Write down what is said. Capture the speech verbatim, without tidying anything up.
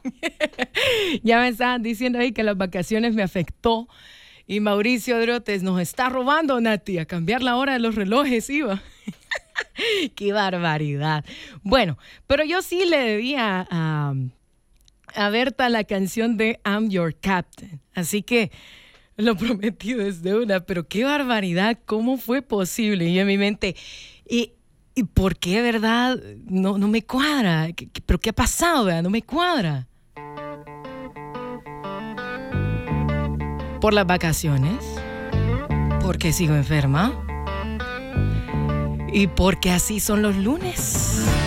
Ya me estaban diciendo ahí que las vacaciones me afectó. Y Mauricio Drotes nos está robando, Nati, a cambiar la hora de los relojes, iba. ¡Qué barbaridad! Bueno, pero yo sí le debía a, a Berta la canción de I'm Your Captain. Así que lo prometí desde una, pero qué barbaridad, ¿cómo fue posible? Y en mi mente, ¿y, y por qué, verdad? No, no me cuadra. ¿Qué, qué, ¿Pero qué ha pasado, verdad? No me cuadra. Por las vacaciones, porque sigo enferma y porque así son los lunes.